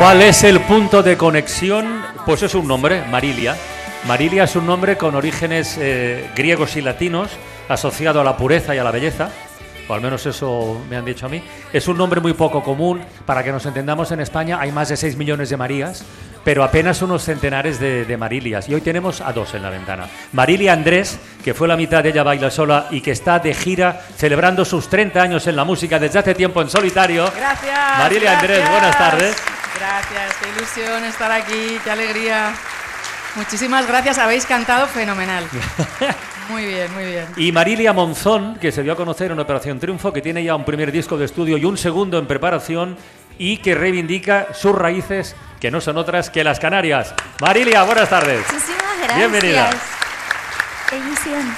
¿Cuál es el punto de conexión? Pues es un nombre, Marilia. Marilia es un nombre con orígenes griegos y latinos, asociado a la pureza y a la belleza, o al menos eso me han dicho a mí. Es un nombre muy poco común. Para que nos entendamos, en España hay más de 6 millones de Marías, pero apenas unos centenares de Marilias. Y hoy tenemos a dos en la ventana. Marilia Andrés, que fue la mitad de Ella Baila Sola y que está de gira celebrando sus 30 años en la música desde hace tiempo en solitario. Gracias. Marilia Andrés, buenas tardes. Gracias, qué ilusión estar aquí, qué alegría. Muchísimas gracias, habéis cantado fenomenal. Muy bien, muy bien. Y Marilia Monzón, que se dio a conocer en Operación Triunfo, que tiene ya un primer disco de estudio y un segundo en preparación y que reivindica sus raíces, que no son otras que las Canarias. Marilia, buenas tardes. Muchísimas gracias. Bienvenida. Qué ilusión.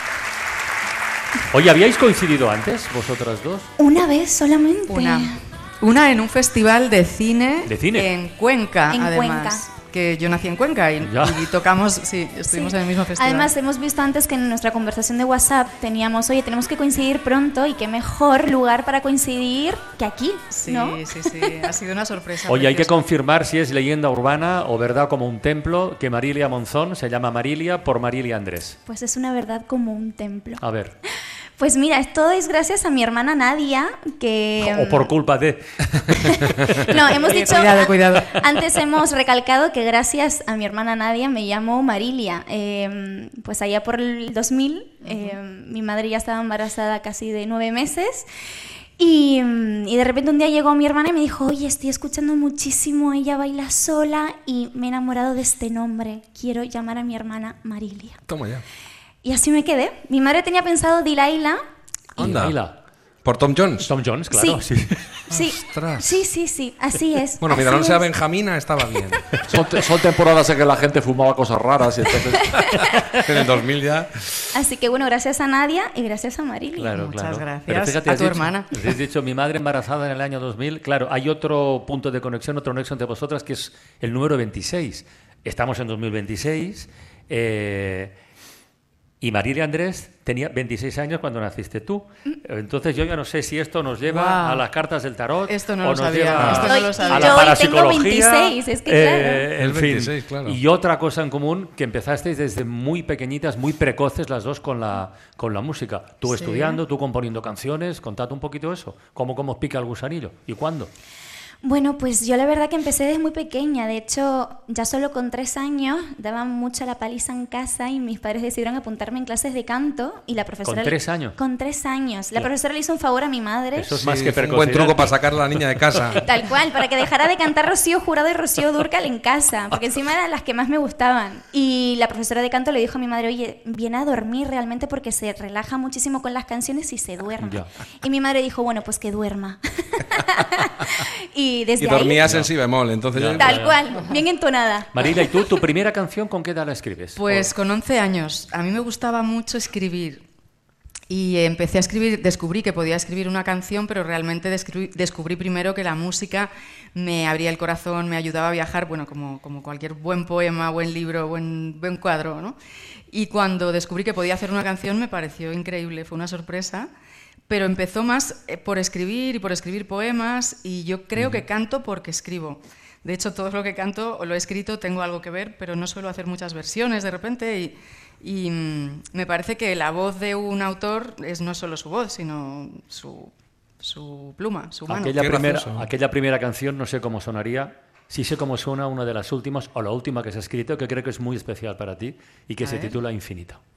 Oye, ¿habíais coincidido antes, vosotras dos? Una vez solamente. Una en un festival de cine. ¿De cine? En Cuenca, En además. Cuenca. Que yo nací en Cuenca y tocamos, sí, estuvimos en el mismo festival. Además, hemos visto antes que en nuestra conversación de WhatsApp teníamos, oye, tenemos que coincidir pronto y qué mejor lugar para coincidir que aquí, ¿no? Sí, ha sido una sorpresa. Oye, hay que preciosa. confirmar si es leyenda urbana o verdad como un templo que Marilia Monzón se llama Marilia por Marilia Andrés. Pues es una verdad como un templo. A ver. Pues mira, todo es gracias a mi hermana Nadia, que... O por culpa de... No, hemos dicho... Cuidado. Antes hemos recalcado que gracias a mi hermana Nadia me llamo Marilia. Pues allá por el 2000, mi madre ya estaba embarazada casi de 9 meses. Y de repente un día llegó mi hermana y me dijo, oye, estoy escuchando muchísimo Ella Baila Sola y me he enamorado de este nombre. Quiero llamar a mi hermana Marilia. Toma ya. Y así me quedé. Mi madre tenía pensado Dilaila. Anda. ¿Por Tom Jones? Tom Jones, claro. Sí. Sí. Ostras. Sí, así es. Bueno, así mientras no sea es. Benjamina, estaba bien. Son temporadas en que la gente fumaba cosas raras y entonces... En el 2000 ya... Así que bueno, gracias a Nadia y gracias a Marilia. Claro, Muchas claro. gracias. Pero fíjate, A has tu dicho- hermana. Has dicho mi madre embarazada en el año 2000. Claro, hay otro punto de conexión, otro nexo entre vosotras, que es el número 26. Estamos en 2026. Y Marilia Andrés tenía 26 años cuando naciste tú. Entonces yo ya no sé si esto nos lleva Wow. a las cartas del tarot Esto no o lo nos sabía, lleva esto no lo a sabía. la Yo hoy tengo parapsicología. 26, es que claro. En El fin. 26, claro. Y otra cosa en común, que empezasteis desde muy pequeñitas, muy precoces las dos con la música. Tú Sí. estudiando, tú componiendo canciones. Contad un poquito eso. ¿Cómo os pica el gusanillo? ¿Y cuándo? Bueno, pues yo la verdad que empecé desde muy pequeña. De hecho, ya solo con 3 años daban mucha la paliza en casa y mis padres decidieron apuntarme en clases de canto y la profesora... ¿Con 3 años? Con 3 años. La profesora le hizo un favor a mi madre. Eso es Sí, más que fue un precocidad. buen truco para sacar a la niña de casa. Tal cual, para que dejara de cantar Rocío Jurado y Rocío Dúrcal en casa, porque encima eran las que más me gustaban. Y la profesora de canto le dijo a mi madre, oye, viene a dormir realmente porque se relaja muchísimo con las canciones y se duerme. Ya. Y mi madre dijo, bueno, pues que duerma. Y desde Y ahí, dormías en si bemol, entonces... Ya. tal cual, bien entonada. Marilia, ¿y tú, tu primera canción, con qué edad la escribes? Pues con 11 años. A mí me gustaba mucho escribir. Y empecé a escribir, descubrí que podía escribir una canción, pero realmente descubrí primero que la música me abría el corazón, me ayudaba a viajar, bueno, como cualquier buen poema, buen libro, buen cuadro, ¿no? Y cuando descubrí que podía hacer una canción me pareció increíble, fue una sorpresa. Pero empezó más por escribir y por escribir poemas, y yo creo que canto porque escribo. De hecho, todo lo que canto o lo he escrito tengo algo que ver, pero no suelo hacer muchas versiones de repente, y me parece que la voz de un autor no es solo su voz, sino su pluma, su mano. Qué gracioso. Aquella primera canción, no sé cómo sonaría. Sí sé cómo suena una de las últimas, o la última que se ha escrito, que creo que es muy especial para ti, y que A se ver. titula Infinito.